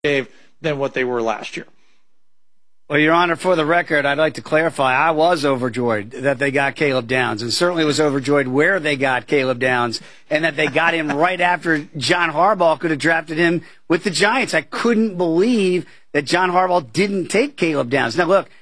than what they were last year. Well, Your Honor, for the record, I'd like to clarify, I was overjoyed that they got Caleb Downs, and certainly was overjoyed where they got Caleb Downs, and that they got him right after John Harbaugh could have drafted him with the Giants. I couldn't believe that John Harbaugh didn't take Caleb Downs. Now, look,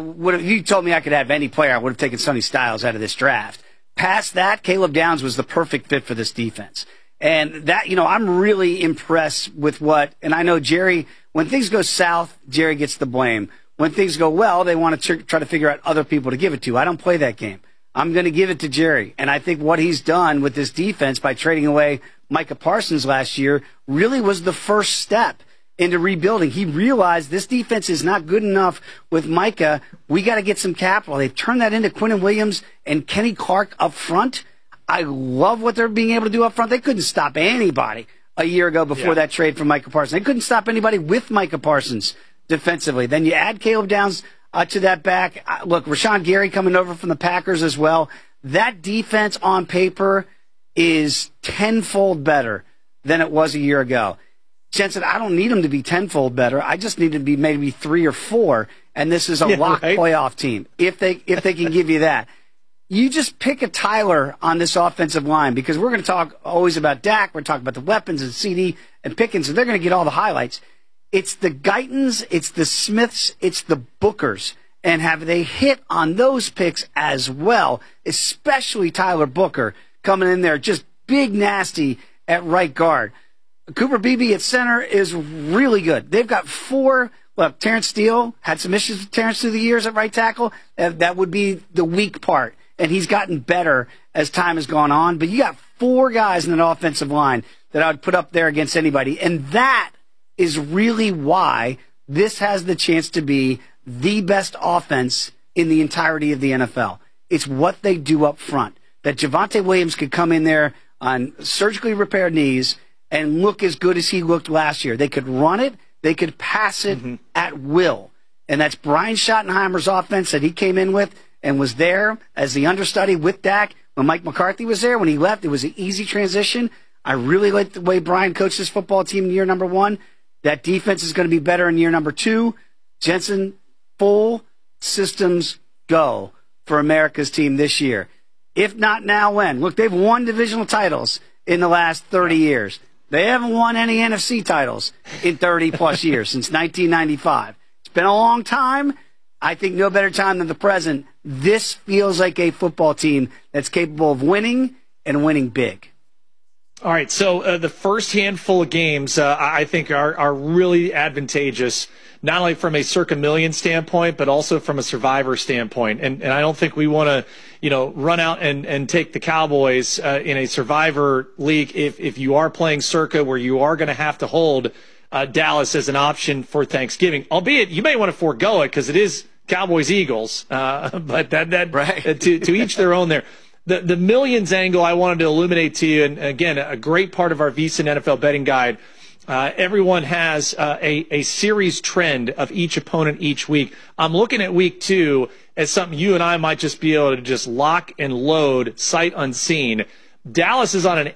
you told me I could have any player, I would have taken Sonny Styles out of this draft. Past that, Caleb Downs was the perfect fit for this defense. And that, I'm really impressed with and I know Jerry, when things go south, Jerry gets the blame. When things go well, they want to try to figure out other people to give it to. I don't play that game. I'm going to give it to Jerry. And I think what he's done with this defense by trading away Micah Parsons last year really was the first step into rebuilding. He realized this defense is not good enough with Micah. We got to get some capital. They've turned that into Quinnen Williams and Kenny Clark up front. I love what they're being able to do up front. They couldn't stop anybody a year ago before that trade for Micah Parsons. They couldn't stop anybody with Micah Parsons defensively. Then you add Caleb Downs to that back. Look, Rashawn Gary coming over from the Packers as well. That defense on paper is tenfold better than it was a year ago. Jensen, I don't need them to be tenfold better. I just need them to be maybe 3 or 4, and this is a locked playoff team. If they can give you that. You just pick a Tyler on this offensive line, because we're going to talk always about Dak. We're talking about the weapons and CD and Pickens, and they're going to get all the highlights. It's the Guytons, it's the Smiths, it's the Bookers. And have they hit on those picks as well, especially Tyler Booker coming in there, just big nasty at right guard. Cooper Beebe at center is really good. They've got 4. Look, Terrence Steele had some issues with Terrence through the years at right tackle. That would be the weak part. And he's gotten better as time has gone on. But you got 4 guys in an offensive line that I would put up there against anybody. And that is really why this has the chance to be the best offense in the entirety of the NFL. It's what they do up front. That Javonte Williams could come in there on surgically repaired knees and look as good as he looked last year. They could run it. They could pass it at will. And that's Brian Schottenheimer's offense that he came in with and was there as the understudy with Dak. When Mike McCarthy was there, when he left, it was an easy transition. I really like the way Brian coached this football team in year number 1. That defense is going to be better in year number 2. Jensen, full systems go for America's team this year. If not now, when? Look, they've won divisional titles in the last 30 years. They haven't won any NFC titles in 30-plus years, since 1995. It's been a long time. I think no better time than the present. This feels like a football team that's capable of winning and winning big. All right, so the first handful of games I think are really advantageous, not only from a circa million standpoint, but also from a survivor standpoint. And I don't think we want to, run out and take the Cowboys in a survivor league if you are playing circa, where you are going to have to hold Dallas as an option for Thanksgiving. Albeit you may want to forego it because it is Cowboys-Eagles, but that right. to each their own there. The millions angle I wanted to illuminate to you, and again, a great part of our VSiN NFL betting guide. Everyone has a series trend of each opponent each week. I'm looking at week 2 as something you and I might just be able to just lock and load sight unseen. Dallas is on an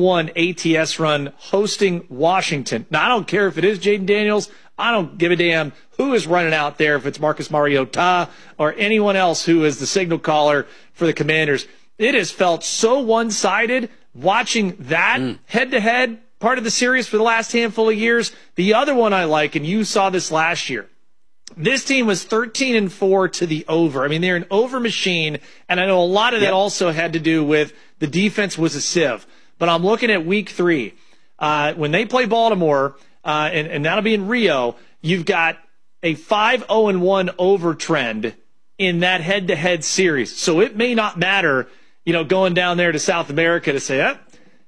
8-1 ATS run hosting Washington. Now, I don't care if it is Jaden Daniels. I don't give a damn who is running out there, if it's Marcus Mariota or anyone else who is the signal caller for the Commanders. It has felt so one-sided watching that head-to-head part of the series for the last handful of years. The other one I like, and you saw this last year, this team was 13-4 to the over. I mean, they're an over machine, and I know a lot of that also had to do with the defense was a sieve. But I'm looking at week 3. When they play Baltimore, and that'll be in Rio, you've got a 5-0-1 over trend in that head-to-head series. So it may not matter, going down there to South America to say,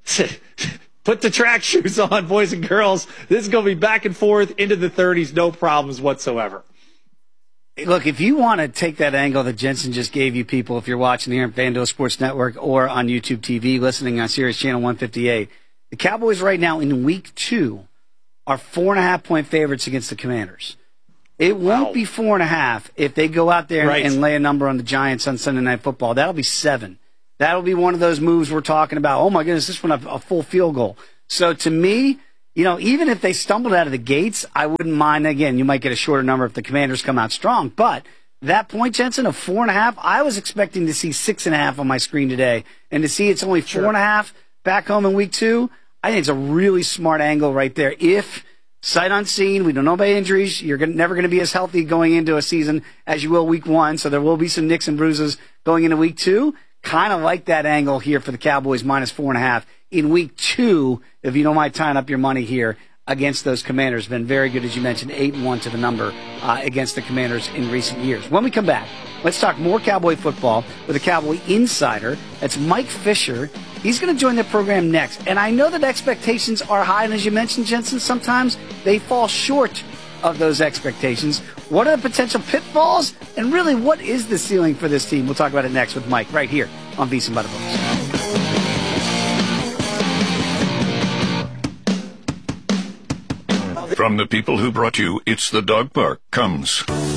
put the track shoes on, boys and girls. This is going to be back and forth into the 30s, no problems whatsoever. Look, if you want to take that angle that Jensen just gave you people, if you're watching here on FanDuel Sports Network or on YouTube TV, listening on Sirius Channel 158, the Cowboys right now in week 2 are 4.5-point favorites against the Commanders. It won't be 4.5 if they go out there and lay a number on the Giants on Sunday Night Football. That'll be 7. That'll be one of those moves we're talking about. Oh, my goodness, this one a full field goal. So to me, even if they stumbled out of the gates, I wouldn't mind. Again, you might get a shorter number if the Commanders come out strong. But that point, Jensen, of 4.5, I was expecting to see 6.5 on my screen today. And to see it's only 4.5 back home in week 2, I think it's a really smart angle right there. If sight unseen, we don't know about injuries, you're never going to be as healthy going into a season as you will week 1. So there will be some nicks and bruises going into week 2. Kind of like that angle here for the Cowboys minus 4.5 in week 2, if you don't mind tying up your money here against those Commanders. Been very good, as you mentioned, 8-1 to the number against the Commanders in recent years. When we come back, let's talk more Cowboy football with a Cowboy insider. That's Mike Fisher. He's going to join the program next. And I know that expectations are high, and as you mentioned, Jensen, sometimes they fall short of those expectations. What are the potential pitfalls? And really, what is the ceiling for this team? We'll talk about it next with Mike right here on VSiN by the Books. From the people who brought you It's the Dog Park comes